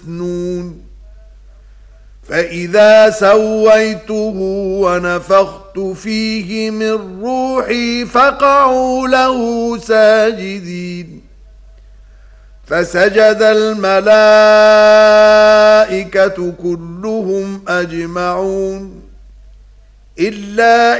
يستثنون فإذا سويته ونفخت فيه من روحي فقعوا له ساجدين فسجد الملائكة كلهم أجمعون إلا